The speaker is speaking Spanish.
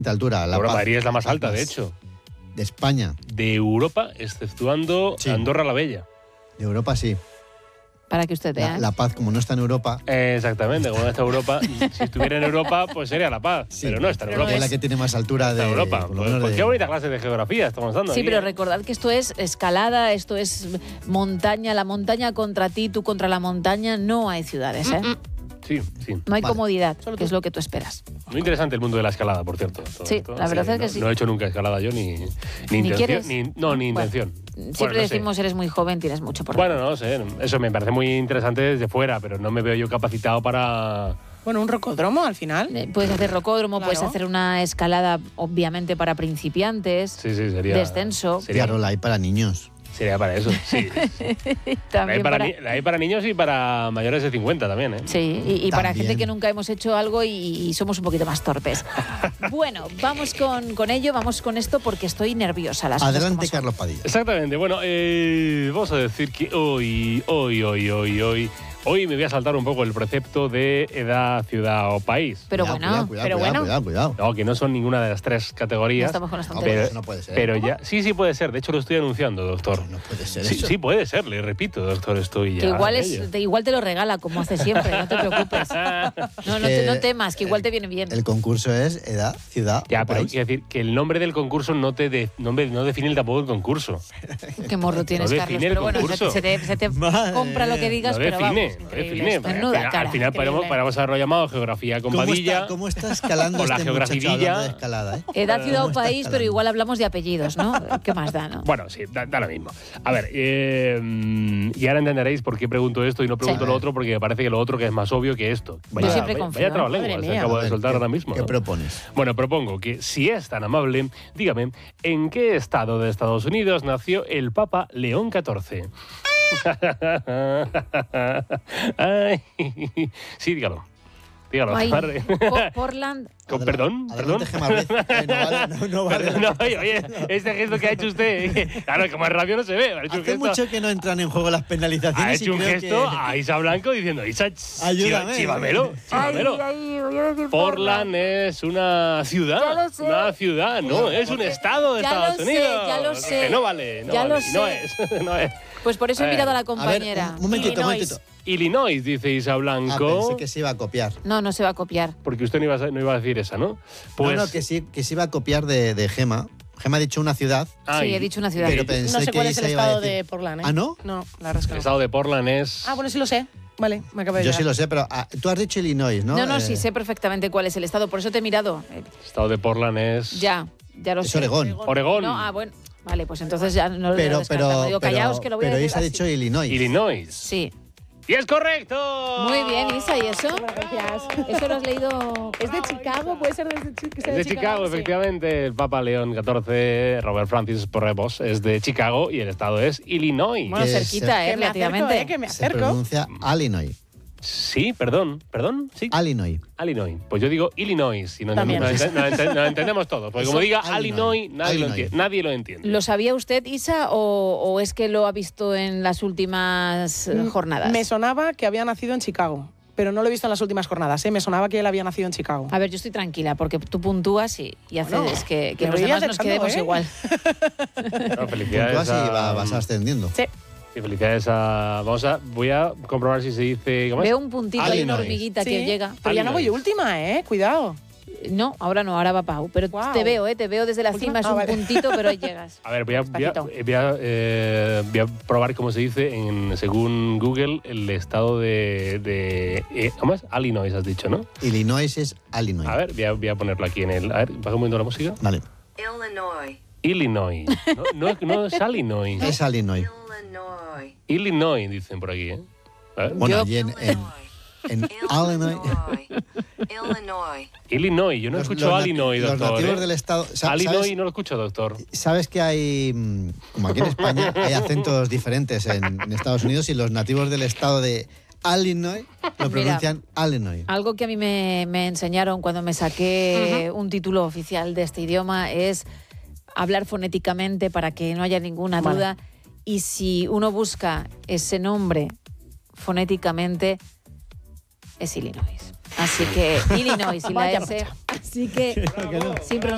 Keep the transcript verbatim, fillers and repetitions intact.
de altura. La Europa, Paz, Madrid es la más alta, de hecho. De España. De Europa, exceptuando sí. Andorra la Bella. De Europa, sí. Para que usted vea. La, la Paz, como no está en Europa. Eh, exactamente, como no está en Europa. Si estuviera en Europa, pues sería La Paz. Sí, pero no está en Europa. Es la que tiene más altura de Europa. Pues, pues de... qué bonita clase de geografía estamos dando. Sí, aquí, pero ¿eh? recordad que esto es escalada, esto es montaña, la montaña contra ti, tú contra la montaña. No hay ciudades, ¿eh? Mm-mm. Sí, sí. No hay vale. comodidad, que es lo que tú esperas. Muy interesante el mundo de la escalada, por cierto. Todo sí, esto. la verdad sí, es que no, sí. No he hecho nunca escalada yo, ni, ni, ¿Ni intención. Ni, no, ni bueno, intención. Siempre bueno, no decimos, sé. eres muy joven, tienes mucho por Bueno, no sé. Eso me parece muy interesante desde fuera, pero no me veo yo capacitado para... Bueno, un rocódromo al final. Eh, puedes hacer rocódromo, claro. puedes hacer una escalada, obviamente, para principiantes. Sí, sí, sería... Descenso. Sería, claro, la hay para niños. Sería para eso, sí. la, hay para, para... Ni, la hay para niños y para mayores de cincuenta también, ¿eh? Sí, y, y para gente que nunca hemos hecho algo y, y somos un poquito más torpes. Bueno, vamos con, con ello, vamos con esto porque estoy nerviosa. Las Adelante, Carlos Padilla. Exactamente. Bueno, eh, vamos a decir que hoy, hoy, hoy, hoy, hoy... Hoy me voy a saltar un poco el precepto de edad, ciudad o país. Pero cuidado, bueno, cuidado, pero cuidado, bueno. Cuidado, cuidado. No, que no son ninguna de las tres categorías. No estamos con las No, tonterías. pero eso no puede ser. Pero ya, sí, sí puede ser. De hecho, lo estoy anunciando, doctor. No puede ser sí, eso. Sí puede ser, le repito, doctor, estoy ya. Que igual, es, te, igual te lo regala, como hace siempre, no te preocupes. No, no, te, no temas, que igual te viene bien. El concurso es edad, ciudad Ya, o pero país. quiero decir que el nombre del concurso no te de, no, no define tampoco el concurso. Qué morro tienes, no Carlos. define el Pero bueno, concurso. se te, se te compra lo que digas, no pero define, vamos. no define. Menuda cara. Al final paramos, paramos a lo llamado geografía con ¿Cómo Padilla. está, ¿Cómo está escalando con la este muchacho geografía hablando de escalada, eh? Edad, ciudad o país, escalando? pero igual hablamos de apellidos, ¿no? ¿Qué más da, no? Bueno, sí, da, da lo mismo. A ver, eh, y ahora entenderéis por qué pregunto esto y no pregunto Sí. lo otro, porque me parece que lo otro que es más obvio que esto. Vaya, Yo siempre vaya, confío. vaya trabalenguas Madre que mía. acabo A de ver, soltar ¿qué- ahora mismo. ¿Qué ¿no? propones? Bueno, propongo que, si es tan amable, dígame, ¿en qué estado de Estados Unidos nació el Papa León catorce? Ay, sí, dígalo. Dígalo. Ay, Padre. Po- Portland. Con, perdón, Adelante, perdón. Gemma Ruiz. Eh, no vale, no, no vale. Perdón, no, oye, oye, este gesto que ha hecho usted, claro, como es rápido no se ve. Ha hecho un Hace gesto, mucho que no entran en juego las penalizaciones. ha y hecho un creo gesto que... a Isa Blanco diciendo, Isa, ch- Ayúdame. chiva- chivamelo, chivamelo. Portland es una ciudad, Ya lo sé. una ciudad, no, es un estado de Ya lo Estados sé, Unidos. ya lo sé. Que no vale, no Ya vale, lo y no sé. es, no es. Pues por eso he Eh, mirado a la A ver, compañera. un momentito, un Illinois. momentito. Illinois, dice Isa Ah, Blanco, pensé que se iba a copiar. No, no se va a copiar. porque usted no iba, a, no iba a decir esa, ¿no? Pues, no, no, que sí, que se iba a copiar de, de Gema. Gema ha dicho una ciudad, ay, Sí, he dicho una ciudad. pero pensé No sé que cuál es el Isa iba a estado decir- de Portland, ¿eh? ¿Ah, no? No, la verdad es que el no. estado de Portland es... Ah, bueno, sí lo sé. Vale, me acabo de Yo llegar. sí lo sé, pero ah, tú has dicho Illinois, ¿no? No, no, Eh, sí sé perfectamente cuál es el estado, por eso te he mirado. Eh, El estado de Portland es... Ya, ya lo Es sé. Oregón. Oregón. No, ah, bueno. Vale, pues entonces ya no lo Pero, descartamos. pero, Digo, pero, callaos que lo voy a pero decir Isa ha así. dicho Illinois. Illinois. Sí. ¡Y es correcto! Muy bien, Isa, ¿y eso? Gracias. ¿Eso lo has leído? ¿Es de Chicago? ¿Puede ser desde Chi- que sea Es de Chicago, Sí. efectivamente. El Papa León catorce, Robert Francis Porrebos, es de Chicago y el estado es Illinois. Bueno, Que cerquita, se- ¿eh? Que me acerco, Relativamente. eh, que me Se acerco. pronuncia Illinois. Sí, perdón, perdón, sí. Illinois. Illinois. Pues yo digo Illinois y no, También. no, ente- no ente- no entendemos todo. Porque Eso, como diga Illinois. Illinois, nadie, Lo, Illinois. entiende, nadie lo entiende. ¿Lo sabía usted, Isa, o, o es que lo ha visto en las últimas eh, jornadas? Me sonaba que había nacido en Chicago, pero no lo he visto en las últimas jornadas. ¿eh? Me sonaba que él había nacido en Chicago. A ver, yo estoy tranquila porque tú puntúas y, y haces Bueno, que, que me los voy demás nos acercando, quedemos ¿eh? igual. No, felicidades, Puntúas y a, va- vas ascendiendo. Sí. sí, felicidades a... Vamos a... Voy a comprobar si se dice... ¿Cómo es? Veo un puntito ahí, una Illinois. hormiguita Sí, que llega. Pero ya no voy Illinois. última, ¿eh? Cuidado. No, ahora no, ahora va Pau. Pero Guau. te veo, ¿eh? Te veo desde la Última. cima, es Ah, un vale. puntito, pero ahí llegas. A ver, voy a, voy a, Despacito. voy a, eh, voy a probar cómo se dice, en, según Google, el estado de... de eh, ¿Cómo es? Illinois, has dicho, ¿no? Illinois es Illinois. A ver, voy a, voy a ponerlo aquí en el... A ver, baja un momento la música. Vale. Illinois. Illinois. No, no, es- no es Illinois. Es Illinois. Illinois. Illinois, dicen por aquí, ¿eh? A ver. Bueno, Yo- allí en, en, en Illinois. Illinois. Illinois, yo no Los- escucho los nat- Illinois, Los doctor. nativos ¿eh? del estado. sa- Illinois ¿sabes, no lo escucho, doctor. sabes que hay, mm, como aquí en España, hay acentos diferentes en, en Estados Unidos y los nativos del estado de Illinois lo pronuncian Illinois. Algo que a mí me, me enseñaron cuando me saqué un título oficial de este idioma es hablar fonéticamente para que no haya ninguna Vale. duda. Y si uno busca ese nombre fonéticamente, es Illinois. Así que Illinois y la Vaya S. Así que sin pronunciar.